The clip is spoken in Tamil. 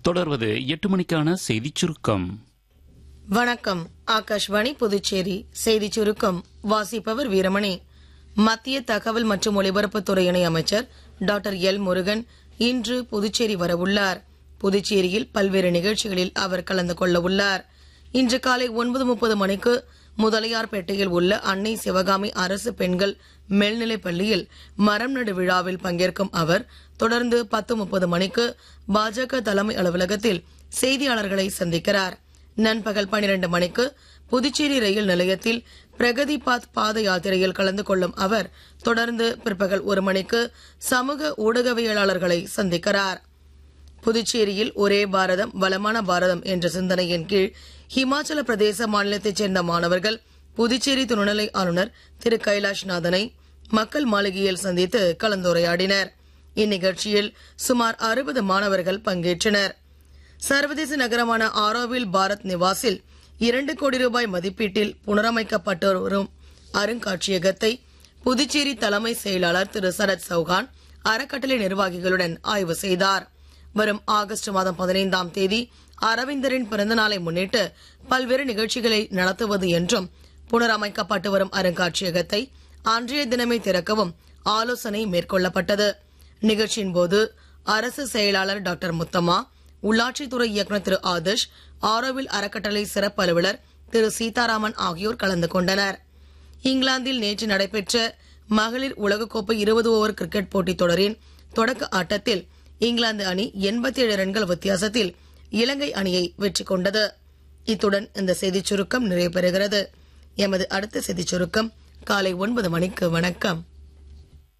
தொடர்வது 8 மணிக்கான செய்திச் சுருக்கம். வணக்கம். ஆகாஷ்வாணி புதுச்சேரி செய்திச் சுருக்கம் வாசிப்பவர் வீரமணி. மத்திய தகவல் மற்றும் ஒலிபரப்புத்துறை இணை அமைச்சர் டாக்டர் எல் முருகன் இன்று புதுச்சேரி வரவுள்ளார். புதுச்சேரியில் பல்வேறு நிகழ்ச்சிகளில் அவர் கலந்து கொள்ள உள்ளார். இன்று காலை 9:30 மணிக்கு முதலியார்பேட்டையில் உள்ள அன்னை சிவகாமி அரசு பெண்கள் மேல்நிலைப் பள்ளியில் மரம் நடு விழாவில் பங்கேற்கும் அவர் தொடர்ந்து 10:30 மணிக்கு பாஜக தலைமை அலுவலகத்தில் செய்தியாளர்களை சந்திக்கிறார். நண்பகல் 12 மணிக்கு புதுச்சேரி ரயில் நிலையத்தில் பிரகதி பாத் பாத யாத்திரையில் கலந்து கொள்ளும் அவர் தொடர்ந்து பிற்பகல் 1 மணிக்கு சமூக ஊடகவியலாளர்களை சந்திக்கிறார். புதுச்சேரியில் ஒரே பாரதம் வளமான பாரதம் என்ற சிந்தனையின் கீழ் ஹிமாச்சல பிரதேச மாநிலத்தைச் சேர்ந்த மாணவர்கள் புதுச்சேரி துணைநிலை ஆளுநர் திரு கைலாஷ்நாதனை மக்கள் மாளிகையில் சந்தித்து கலந்துரையாடினர். இந்நிகழ்ச்சியில் சுமார் 60 மாணவர்கள் பங்கேற்றனர். சர்வதேச நகரமான ஆரோவில் பாரத் நிவாசில் 2 கோடி ரூபாய் மதிப்பீட்டில் புனரமைக்கப்பட்டு வரும் அருங்காட்சியகத்தை புதுச்சேரி தலைமை செயலாளர் திரு சரத் சௌகான் அறக்கட்டளை நிர்வாகிகளுடன் ஆய்வு செய்தார். வரும் ஆகஸ்ட் மாதம் 15ஆம் தேதி அரவிந்தரின் பிறந்த நாளை முன்னிட்டு பல்வேறு நிகழ்ச்சிகளை நடத்துவது என்றும் புனரமைக்கப்பட்டு வரும் அருங்காட்சியகத்தை அன்றைய தினமே திறக்கவும் ஆலோசனை மேற்கொள்ளப்பட்டது. நிகழ்ச்சியின் போது அரசு செயலாளர் டாக்டர் முத்தம்மா, உள்ளாட்சித்துறை இயக்குநர் திரு ஆதர்ஷ், ஆரோவில் அறக்கட்டளை சிறப்பு அலுவலர் திரு சீதாராமன் ஆகியோர் கலந்து கொண்டனர். இங்கிலாந்தில் நேற்று நடைபெற்ற மகளிர் உலகக்கோப்பை 20 ஓவர் கிரிக்கெட் போட்டித் தொடரின் தொடக்க ஆட்டத்தில் இங்கிலாந்து அணி 87 ரன்கள் வித்தியாசத்தில் இலங்கை அணியை வெற்றி கொண்டது. இத்துடன் இந்த செய்திச் சுருக்கம் நிறைவு பெறுகிறது. எமது அடுத்த செய்திச் சுருக்கம் காலை 9 மணிக்கு. வணக்கம்.